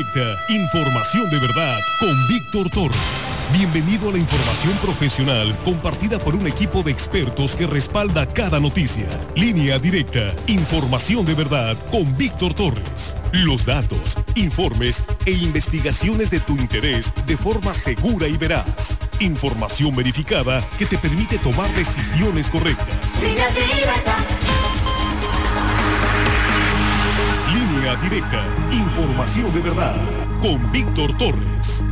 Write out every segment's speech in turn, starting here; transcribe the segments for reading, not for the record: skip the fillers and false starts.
Directa, información de verdad con Víctor Torres. Bienvenido a la información profesional compartida por un equipo de expertos que respalda cada noticia. Línea Directa, información de verdad con Víctor Torres. Los datos, informes e investigaciones de tu interés de forma segura y veraz. Información verificada que te permite tomar decisiones correctas. Línea Directa. Línea Directa, información de verdad, con Víctor Torres.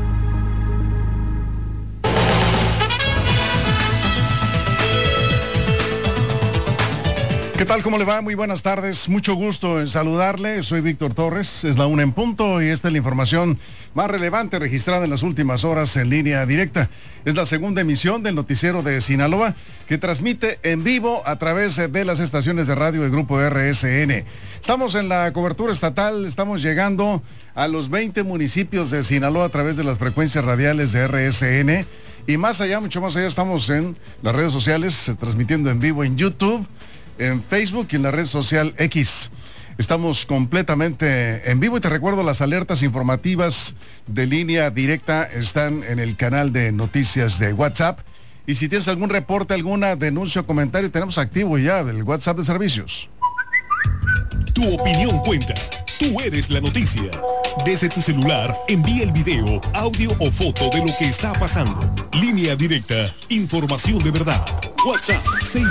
¿Qué tal? ¿Cómo le va? Muy buenas tardes. Mucho gusto en saludarle. Soy Víctor Torres. Es la 1 en punto y esta es la información más relevante registrada en las últimas horas en Línea Directa. Es la segunda emisión del noticiero de Sinaloa que transmite en vivo a través de las estaciones de radio del Grupo RSN. Estamos en la cobertura estatal. Estamos llegando a los 20 municipios de Sinaloa a través de las frecuencias radiales de RSN. Y más allá, mucho más allá, estamos en las redes sociales, transmitiendo en vivo en YouTube, en Facebook y en la red social X. Estamos completamente en vivo y te recuerdo, las alertas informativas de Línea Directa están en el canal de noticias de WhatsApp. Y si tienes algún reporte, alguna denuncia o comentario, tenemos activo ya el WhatsApp de servicios. Tu opinión cuenta. Tú eres la noticia. Desde tu celular, envía el video, audio o foto de lo que está pasando. Línea Directa, información de verdad. WhatsApp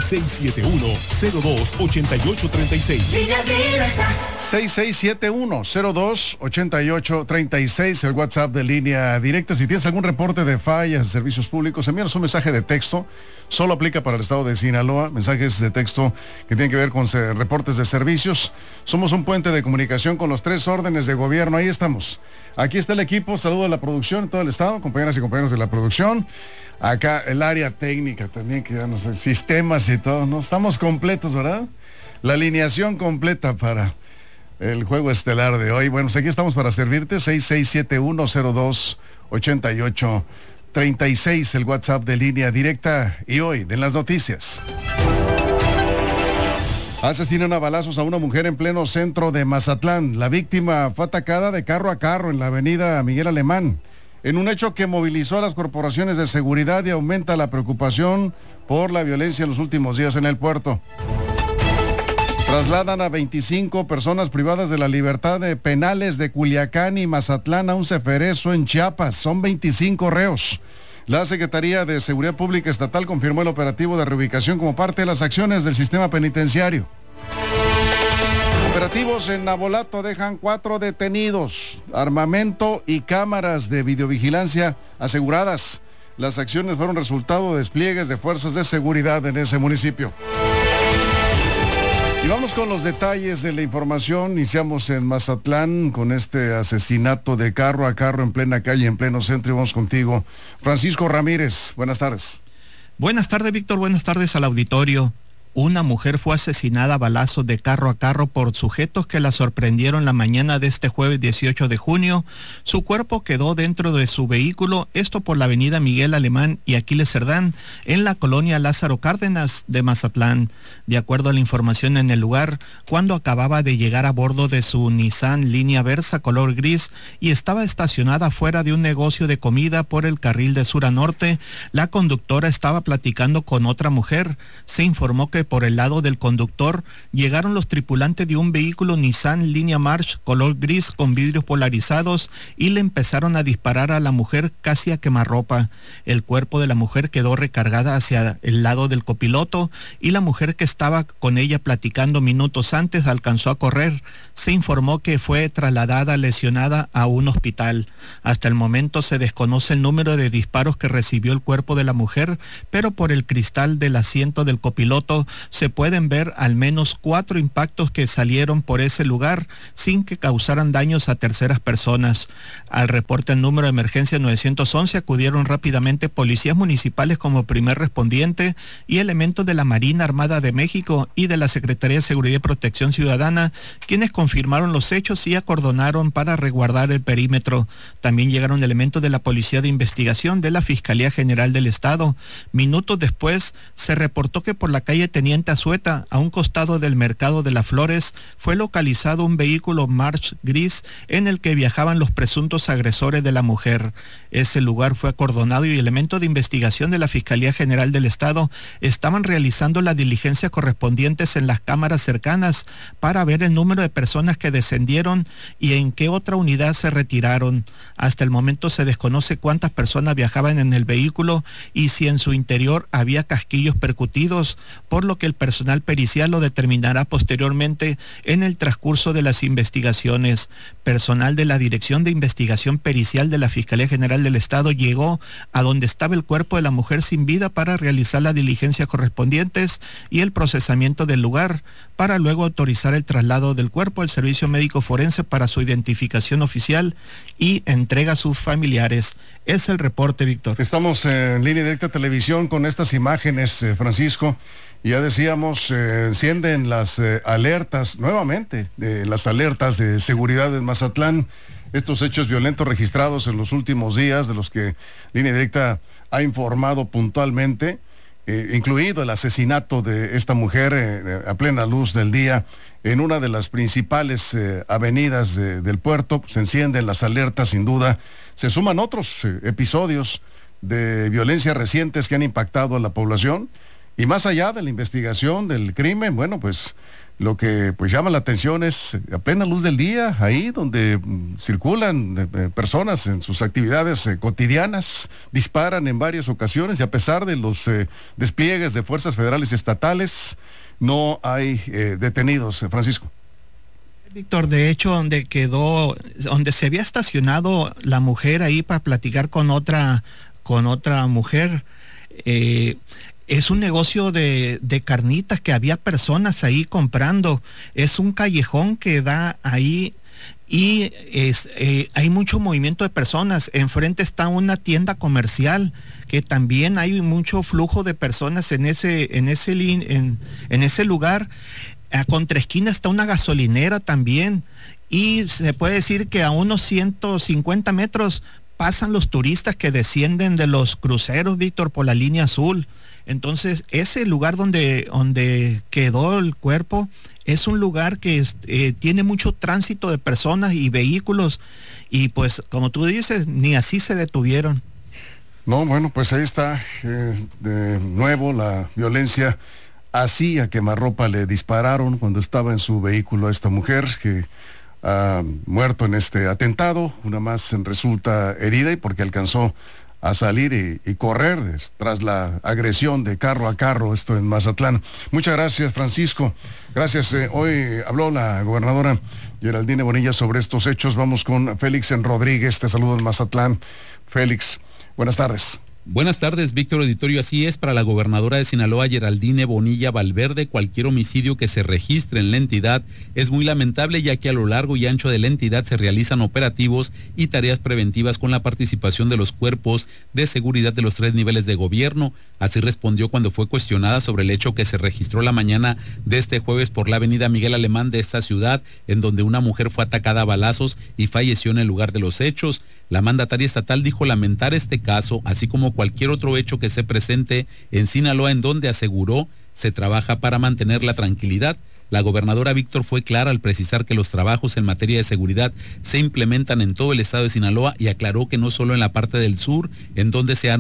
6671-028836. Línea Directa. 6671-028836, el WhatsApp de Línea Directa. Si tienes algún reporte de fallas de servicios públicos, envíanos un mensaje de texto. Solo aplica para el estado de Sinaloa, mensajes de texto que tienen que ver con reportes de servicios. Somos un puente de comunicación con los 3 órdenes de gobierno. Ahí estamos. Aquí está el equipo. Saludo a la producción en todo el estado, compañeras y compañeros de la producción. Acá el área técnica también, que ya no sé, sistemas y todo, ¿no? Estamos completos, ¿verdad? La alineación completa para el juego estelar de hoy. Bueno, pues aquí estamos para servirte. 6671-028836, el WhatsApp de Línea Directa. Y hoy, de las noticias. Asesinan a balazos a una mujer en pleno centro de Mazatlán. La víctima fue atacada de carro a carro en la avenida Miguel Alemán, en un hecho que movilizó a las corporaciones de seguridad y aumenta la preocupación por la violencia en los últimos días en el puerto. Trasladan a 25 personas privadas de la libertad de penales de Culiacán y Mazatlán a un ceferezo en Chiapas. Son 25 reos. La Secretaría de Seguridad Pública Estatal confirmó el operativo de reubicación como parte de las acciones del sistema penitenciario. Operativos en Navolato dejan 4 detenidos, armamento y cámaras de videovigilancia aseguradas. Las acciones fueron resultado de despliegues de fuerzas de seguridad en ese municipio. Y vamos con los detalles de la información. Iniciamos en Mazatlán con este asesinato de carro a carro en plena calle, en pleno centro. Y vamos contigo, Francisco Ramírez. Buenas tardes. Buenas tardes, Víctor. Buenas tardes al auditorio. Una mujer fue asesinada a balazos de carro a carro por sujetos que la sorprendieron la mañana de este jueves 18 de junio. Su cuerpo quedó dentro de su vehículo, esto por la avenida Miguel Alemán y Aquiles Cerdán, en la colonia Lázaro Cárdenas de Mazatlán. De acuerdo a la información en el lugar, cuando acababa de llegar a bordo de su Nissan línea Versa color gris y estaba estacionada fuera de un negocio de comida por el carril de sur a norte, la conductora estaba platicando con otra mujer. Se informó que por el lado del conductor llegaron los tripulantes de un vehículo Nissan línea March color gris con vidrios polarizados y le empezaron a disparar a la mujer casi a quemarropa. El cuerpo de la mujer quedó recargada hacia el lado del copiloto y la mujer que estaba con ella platicando minutos antes alcanzó a correr. Se informó que fue trasladada lesionada a un hospital. Hasta el momento se desconoce el número de disparos que recibió el cuerpo de la mujer, pero por el cristal del asiento del copiloto se pueden ver al menos 4 impactos que salieron por ese lugar sin que causaran daños a terceras personas. Al reporte al número de emergencia 911 acudieron rápidamente policías municipales como primer respondiente y elementos de la Marina Armada de México y de la Secretaría de Seguridad y Protección Ciudadana, quienes confirmaron los hechos y acordonaron para resguardar el perímetro. También llegaron elementos de la Policía de Investigación de la Fiscalía General del Estado. Minutos después se reportó que por la calle Teniente Azueta, a un costado del Mercado de las Flores, fue localizado un vehículo March gris en el que viajaban los presuntos agresores de la mujer. Ese lugar fue acordonado y elementos de investigación de la Fiscalía General del Estado estaban realizando las diligencias correspondientes en las cámaras cercanas para ver el número de personas que descendieron y en qué otra unidad se retiraron. Hasta el momento se desconoce cuántas personas viajaban en el vehículo y si en su interior había casquillos percutidos, por lo que el personal pericial lo determinará posteriormente en el transcurso de las investigaciones. Personal de la Dirección de Investigación Pericial de la Fiscalía General del Estado llegó a donde estaba el cuerpo de la mujer sin vida para realizar las diligencias correspondientes y el procesamiento del lugar, para luego autorizar el traslado del cuerpo al Servicio Médico Forense para su identificación oficial y entrega a sus familiares. Es el reporte, Víctor. Estamos en Línea Directa Televisión con estas imágenes, Francisco. Ya decíamos, encienden las alertas, nuevamente, las alertas de seguridad en Mazatlán. Estos hechos violentos registrados en los últimos días, de los que Línea Directa ha informado puntualmente, incluido el asesinato de esta mujer a plena luz del día en una de las principales avenidas del puerto. Se encienden las alertas, sin duda. Se suman otros episodios de violencia recientes que han impactado a la población. Y más allá de la investigación del crimen, bueno, pues lo que pues llama la atención es a plena luz del día, ahí donde circulan personas en sus actividades cotidianas, disparan en varias ocasiones y a pesar de los despliegues de fuerzas federales y estatales, no hay detenidos, Francisco. Víctor, de hecho, donde se había estacionado la mujer ahí para platicar con otra mujer, es un negocio de carnitas que había personas ahí comprando. Es un callejón que da ahí y hay mucho movimiento de personas. Enfrente está una tienda comercial que también hay mucho flujo de personas en ese lugar. A contraesquina está una gasolinera también y se puede decir que a unos 150 metros pasan los turistas que descienden de los cruceros, Víctor, por la línea azul. Entonces, ese lugar donde quedó el cuerpo es un lugar que tiene mucho tránsito de personas y vehículos y pues, como tú dices, ni así se detuvieron. No, bueno, pues ahí está de nuevo la violencia. Así a quemarropa le dispararon cuando estaba en su vehículo a esta mujer que ha muerto en este atentado. Una más resulta herida y porque alcanzó a salir y correr tras la agresión de carro a carro, esto en Mazatlán. Muchas gracias, Francisco. Gracias. Hoy habló la gobernadora Geraldine Bonilla sobre estos hechos. Vamos con Félix Rodríguez. Te saludo en Mazatlán. Félix, buenas tardes. Buenas tardes, Víctor Auditorio. Así es, para la gobernadora de Sinaloa, Geraldine Bonilla Valverde, cualquier homicidio que se registre en la entidad es muy lamentable, ya que a lo largo y ancho de la entidad se realizan operativos y tareas preventivas con la participación de los cuerpos de seguridad de los 3 niveles de gobierno. Así respondió cuando fue cuestionada sobre el hecho que se registró la mañana de este jueves por la avenida Miguel Alemán de esta ciudad, en donde una mujer fue atacada a balazos y falleció en el lugar de los hechos. La mandataria estatal dijo lamentar este caso, así como cualquier otro hecho que se presente en Sinaloa, en donde aseguró se trabaja para mantener la tranquilidad. La gobernadora Víctor fue clara al precisar que los trabajos en materia de seguridad se implementan en todo el estado de Sinaloa y aclaró que no solo en la parte del sur, en donde se ha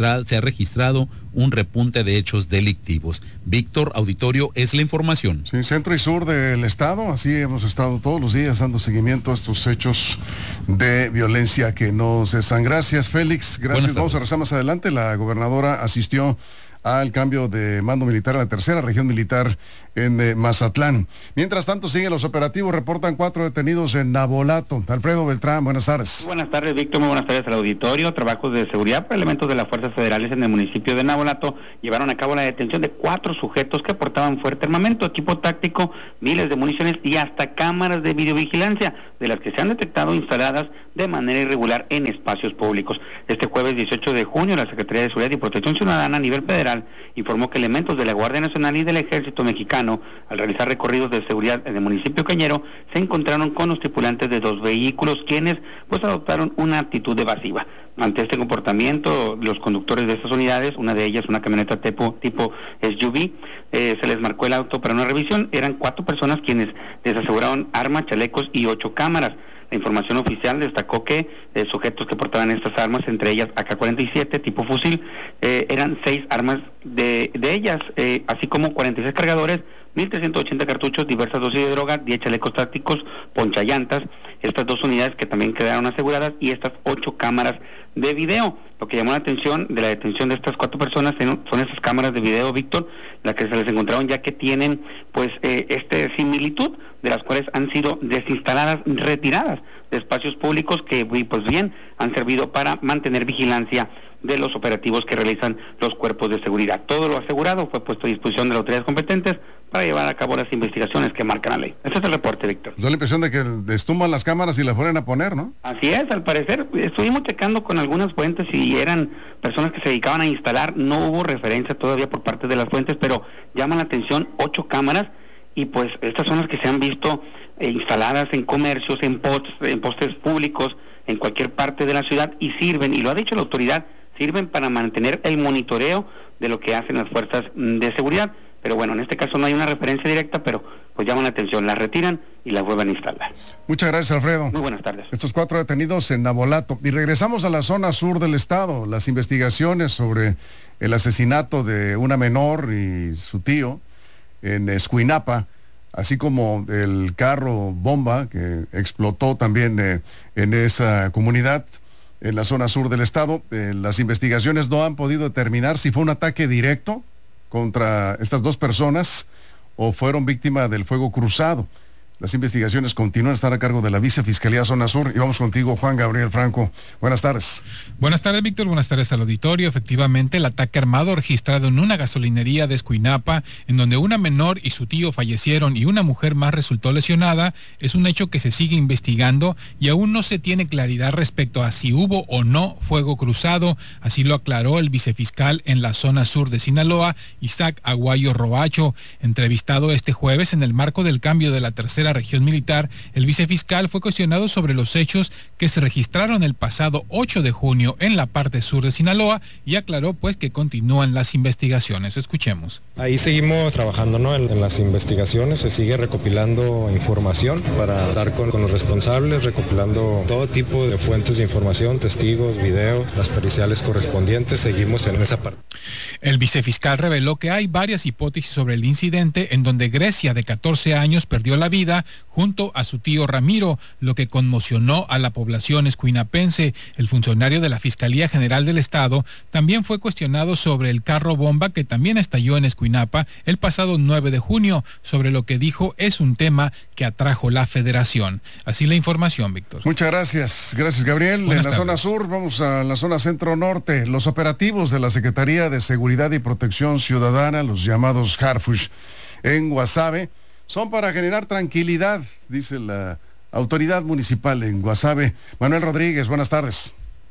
registrado un repunte de hechos delictivos. Víctor, Auditorio, es la información. Sí, centro y sur del estado, así hemos estado todos los días dando seguimiento a estos hechos de violencia que no cesan. Gracias, Félix. Gracias. Vamos a rezar más adelante. La gobernadora asistió al cambio de mando militar a la 3ª región militar en Mazatlán. Mientras tanto, siguen los operativos, reportan 4 detenidos en Navolato. Alfredo Beltrán, buenas tardes. Buenas tardes, Víctor, muy buenas tardes al auditorio. Trabajos de seguridad por elementos de las fuerzas federales en el municipio de Navolato llevaron a cabo la detención de 4 sujetos que portaban fuerte armamento, equipo táctico, miles de municiones y hasta cámaras de videovigilancia, de las que se han detectado instaladas de manera irregular en espacios públicos. Este jueves 18 de junio, la Secretaría de Seguridad y Protección Ciudadana a nivel federal Federal informó que elementos de la Guardia Nacional y del Ejército Mexicano, al realizar recorridos de seguridad en el municipio cañero, se encontraron con los tripulantes de 2 vehículos, quienes pues adoptaron una actitud evasiva. Ante este comportamiento, los conductores de estas unidades, una de ellas una camioneta tipo SUV, se les marcó el auto para una revisión. Eran 4 personas quienes les aseguraron armas, chalecos y 8 cámaras. La información oficial destacó que sujetos que portaban estas armas, entre ellas AK-47 tipo fusil, eran 6 armas de ellas, así como 46 cargadores, 1.380 cartuchos, diversas dosis de droga, 10 chalecos tácticos, ponchallantas, estas 2 unidades que también quedaron aseguradas y estas 8 cámaras de video. Lo que llamó la atención de la detención de estas 4 personas son esas cámaras de video, Víctor, las que se les encontraron ya que tienen pues similitud, de las cuales han sido desinstaladas, retiradas de espacios públicos que pues bien han servido para mantener vigilancia de los operativos que realizan los cuerpos de seguridad. Todo lo asegurado fue puesto a disposición de las autoridades competentes para llevar a cabo las investigaciones que marcan la ley. Este es el reporte, Víctor. Da la impresión de que destumban las cámaras y las vuelven a poner, ¿no? Así es, al parecer, estuvimos checando con algunas fuentes y eran personas que se dedicaban a instalar, no hubo referencia todavía por parte de las fuentes, pero llaman la atención 8 cámaras, y pues estas son las que se han visto instaladas en comercios, en postes públicos, en cualquier parte de la ciudad, y sirven, y lo ha dicho la autoridad, sirven para mantener el monitoreo de lo que hacen las fuerzas de seguridad. Pero bueno, en este caso no hay una referencia directa, pero pues llaman la atención, las retiran y las vuelven a instalar. Muchas gracias, Alfredo. Muy buenas tardes. Estos 4 detenidos en Navolato. Y regresamos a la zona sur del estado, las investigaciones sobre el asesinato de una menor y su tío en Escuinapa, así como el carro bomba que explotó también en esa comunidad, en la zona sur del estado. Las investigaciones no han podido determinar si fue un ataque directo contra estas 2 personas o fueron víctimas del fuego cruzado. Las investigaciones continúan, están a cargo de la Vicefiscalía Zona Sur. Y vamos contigo, Juan Gabriel Franco. Buenas tardes. Buenas tardes, Víctor. Buenas tardes al auditorio. Efectivamente, el ataque armado registrado en una gasolinería de Escuinapa, en donde una menor y su tío fallecieron y una mujer más resultó lesionada, es un hecho que se sigue investigando y aún no se tiene claridad respecto a si hubo o no fuego cruzado. Así lo aclaró el vicefiscal en la zona sur de Sinaloa, Isaac Aguayo Roacho. Entrevistado este jueves en el marco del cambio de la tercera región militar, el vicefiscal fue cuestionado sobre los hechos que se registraron el pasado 8 de junio en la parte sur de Sinaloa y aclaró pues que continúan las investigaciones. Escuchemos. Ahí seguimos trabajando, ¿no? en las investigaciones, se sigue recopilando información para dar con los responsables, recopilando todo tipo de fuentes de información, testigos, videos, las periciales correspondientes, seguimos en esa parte. El vicefiscal reveló que hay varias hipótesis sobre el incidente en donde Grecia, de 14 años, perdió la vida junto a su tío Ramiro, lo que conmocionó a la población escuinapense. El funcionario de la Fiscalía General del Estado también fue cuestionado sobre el carro bomba que también estalló en Escuinapa el pasado 9 de junio, sobre lo que dijo es un tema que atrajo la Federación. Así la información, Víctor. Muchas gracias. Gracias, Gabriel. Buenas tardes. Zona sur, vamos a la zona centro-norte. Los operativos de la Secretaría de Seguridad y Protección Ciudadana, los llamados Harfush, en Guasave, son para generar tranquilidad, dice la autoridad municipal en Guasave. Manuel Rodríguez, buenas tardes.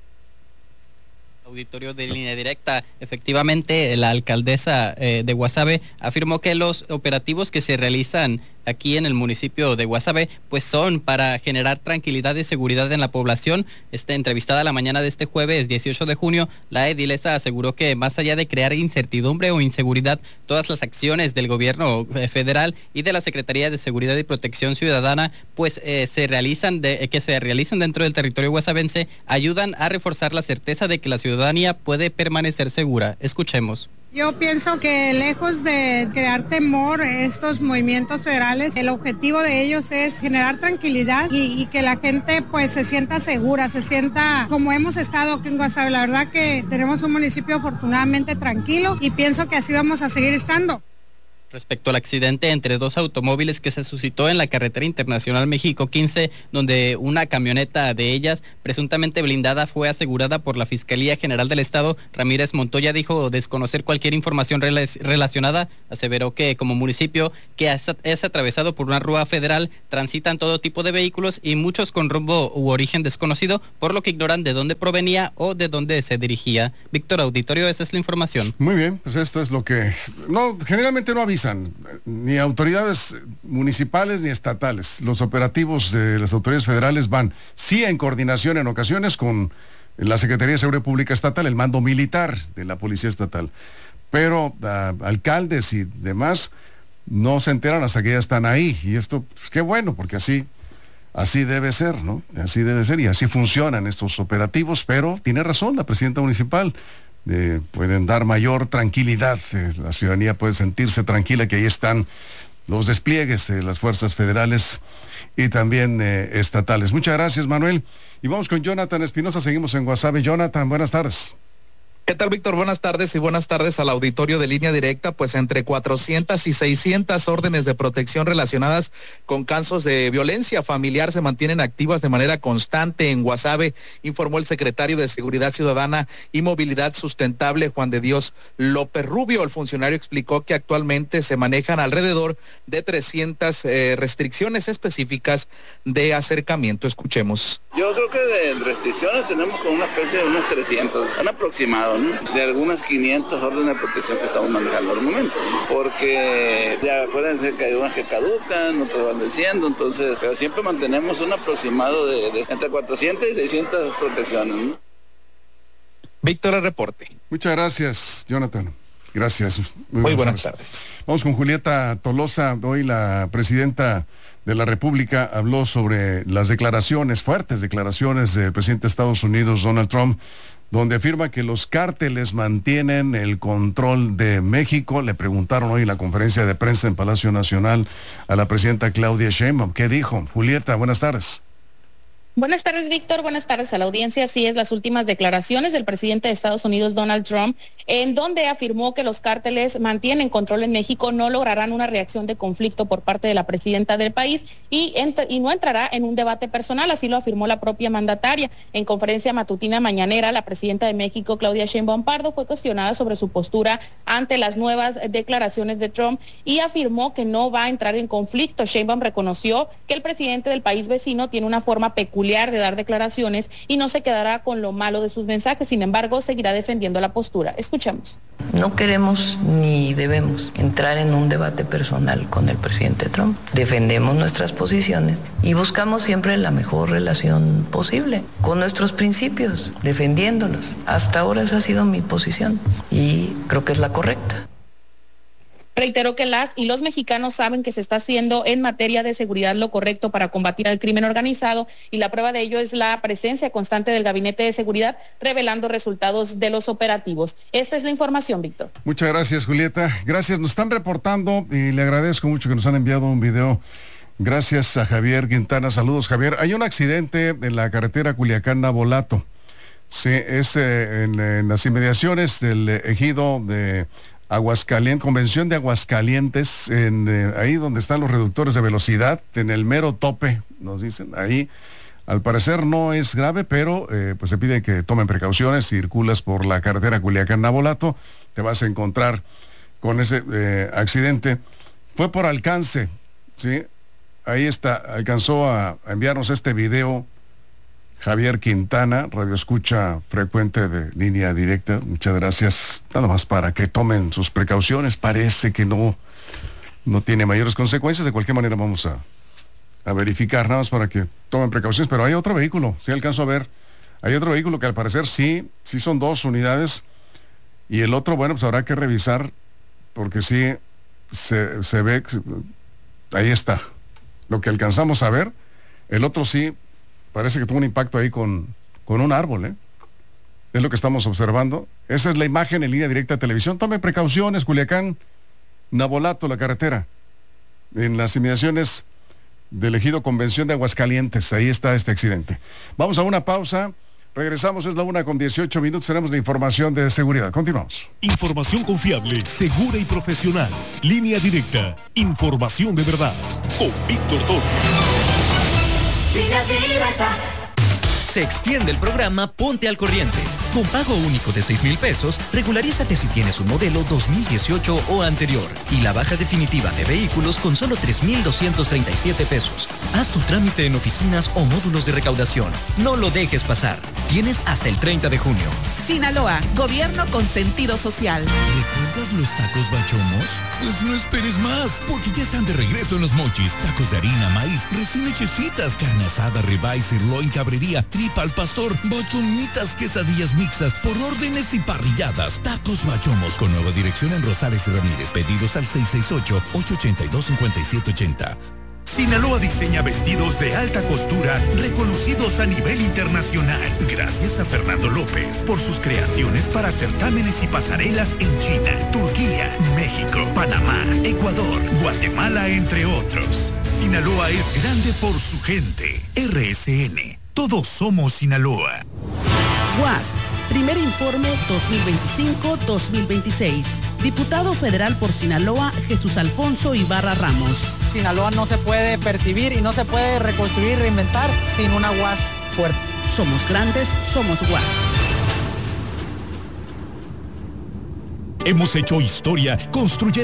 Auditorio de Línea Directa. Efectivamente, la alcaldesa de Guasave afirmó que los operativos que se realizan aquí en el municipio de Guasave pues son para generar tranquilidad y seguridad en la población. Entrevistada la mañana de este jueves 18 de junio, la edilesa aseguró que más allá de crear incertidumbre o inseguridad, todas las acciones del gobierno federal y de la Secretaría de Seguridad y Protección Ciudadana pues se realizan dentro del territorio guasavense ayudan a reforzar la certeza de que la ciudadanía puede permanecer segura. Escuchemos. Yo pienso que lejos de crear temor, estos movimientos federales, el objetivo de ellos es generar tranquilidad y que la gente pues se sienta segura, se sienta como hemos estado aquí en Guasave. La verdad que tenemos un municipio afortunadamente tranquilo y pienso que así vamos a seguir estando. Respecto al accidente entre dos automóviles que se suscitó en la carretera internacional México 15, donde una camioneta de ellas, presuntamente blindada, fue asegurada por la Fiscalía General del Estado, Ramírez Montoya dijo desconocer cualquier información relacionada. Aseveró que como municipio que es atravesado por una rúa federal, transitan todo tipo de vehículos y muchos con rumbo u origen desconocido, por lo que ignoran de dónde provenía o de dónde se dirigía. Víctor Auditorio, esa es la información. Muy bien, pues esto es lo que... generalmente no avisan ni autoridades municipales ni estatales. Los operativos de las autoridades federales van, sí, en coordinación en ocasiones con la Secretaría de Seguridad Pública Estatal, el mando militar de la Policía Estatal. Pero alcaldes y demás no se enteran hasta que ya están ahí. Y esto, pues qué bueno, porque así debe ser, ¿no? Así debe ser y así funcionan estos operativos, pero tiene razón la presidenta municipal. Pueden dar mayor tranquilidad, la ciudadanía puede sentirse tranquila que ahí están los despliegues de las fuerzas federales y también estatales. Muchas gracias, Manuel. Y vamos con Jonathan Espinosa, seguimos en Guasave. Jonathan, buenas tardes. ¿Qué tal, Víctor? Buenas tardes y buenas tardes al auditorio de Línea Directa. Pues entre 400 y 600 órdenes de protección relacionadas con casos de violencia familiar se mantienen activas de manera constante en Guasave, informó el secretario de Seguridad Ciudadana y Movilidad Sustentable, Juan de Dios López Rubio. El funcionario explicó que actualmente se manejan alrededor de 300 restricciones específicas de acercamiento. Escuchemos. Yo creo que de restricciones tenemos como una especie de unos 300, un aproximado, ¿no? De algunas 500 órdenes de protección que estamos manejando al momento, ¿no? Porque ya acuérdense que hay unas que caducan, otras van venciendo, entonces, pero siempre mantenemos un aproximado de entre 400 y 600 protecciones, ¿no? Víctor, el reporte. Muchas gracias, Jonathan. Gracias. Muy buenas tardes. Vamos con Julieta Tolosa. Hoy la presidenta de la República habló sobre las fuertes declaraciones del presidente de Estados Unidos, Donald Trump, donde afirma que los cárteles mantienen el control de México. Le preguntaron hoy en la conferencia de prensa en Palacio Nacional a la presidenta Claudia Sheinbaum. ¿Qué dijo? Julieta, buenas tardes. Buenas tardes, Víctor. Buenas tardes a la audiencia. Así es, las últimas declaraciones del presidente de Estados Unidos, Donald Trump, en donde afirmó que los cárteles mantienen control en México, no lograrán una reacción de conflicto por parte de la presidenta del país y no entrará en un debate personal, así lo afirmó la propia mandataria. En conferencia matutina mañanera, la presidenta de México, Claudia Sheinbaum Pardo, fue cuestionada sobre su postura ante las nuevas declaraciones de Trump y afirmó que no va a entrar en conflicto. Sheinbaum reconoció que el presidente del país vecino tiene una forma peculiar de dar declaraciones y no se quedará con lo malo de sus mensajes, sin embargo, seguirá defendiendo la postura. Escuchemos. No queremos ni debemos entrar en un debate personal con el presidente Trump. Defendemos nuestras posiciones y buscamos siempre la mejor relación posible con nuestros principios, defendiéndolos. Hasta ahora esa ha sido mi posición y creo que es la correcta. Reiteró que las y los mexicanos saben que se está haciendo en materia de seguridad lo correcto para combatir al crimen organizado y la prueba de ello es la presencia constante del Gabinete de Seguridad revelando resultados de los operativos. Esta es la información, Víctor. Muchas gracias, Julieta. Gracias, nos están reportando y le agradezco mucho que nos han enviado un video. Gracias a Javier Quintana. Saludos, Javier. Hay un accidente en la carretera Culiacán-Navolato. Sí, es en las inmediaciones del ejido de Aguascalientes, Convención de Aguascalientes, ahí donde están los reductores de velocidad, en el mero tope, nos dicen, ahí al parecer no es grave, pero pues se pide que tomen precauciones. Si circulas por la carretera Culiacán-Navolato, te vas a encontrar con ese accidente. Fue por alcance, ¿sí? Ahí está, alcanzó a enviarnos este video Javier Quintana, radioescucha frecuente de Línea Directa. Muchas gracias. Nada más para que tomen sus precauciones. Parece que no tiene mayores consecuencias. De cualquier manera vamos a verificar, nada más para que tomen precauciones. Pero hay otro vehículo, sí alcanzo a ver. Hay otro vehículo que al parecer sí son 2 unidades. Y el otro, bueno, pues habrá que revisar, porque sí se ve, ahí está. Lo que alcanzamos a ver, el otro sí parece que tuvo un impacto ahí con un árbol, ¿eh? Es lo que estamos observando. Esa es la imagen en Línea Directa de Televisión. Tome precauciones, Culiacán, Navolato, la carretera. En las inmediaciones del ejido Convención de Aguascalientes, ahí está este accidente. Vamos a una pausa. Regresamos, es la 1:18. Tenemos la información de seguridad. Continuamos. Información confiable, segura y profesional. Línea directa. Información de verdad. Con Víctor Torres. Línea directa. Se extiende el programa Ponte al Corriente. Con pago único de 6,000 pesos, regularízate si tienes un modelo 2018 o anterior. Y la baja definitiva de vehículos con solo 3,237 pesos. Haz tu trámite en oficinas o módulos de recaudación. No lo dejes pasar. Tienes hasta el 30 de junio. Sinaloa, gobierno con sentido social. ¿Recuerdas los tacos Bachomos? Pues no esperes más, porque ya están de regreso en Los Mochis. Tacos de harina, maíz, recién hechecitas, carne asada, ribeye, sirloin, cabrería, tripa al pastor, bachomitas, quesadillas mixtas, por órdenes y parrilladas. Tacos Bachomos, con nueva dirección en Rosales y Ramírez. Pedidos al 668-882-5780. Sinaloa diseña vestidos de alta costura reconocidos a nivel internacional. Gracias a Fernando López por sus creaciones para certámenes y pasarelas en China, Turquía, México, Panamá, Ecuador, Guatemala, entre otros. Sinaloa es grande por su gente. RSN. Todos somos Sinaloa. UAS, primer informe 2025-2026. Diputado federal por Sinaloa, Jesús Alfonso Ibarra Ramos. Sinaloa no se puede percibir y no se puede reconstruir, reinventar sin una UAS fuerte. Somos grandes, somos UAS. Hemos hecho historia construyendo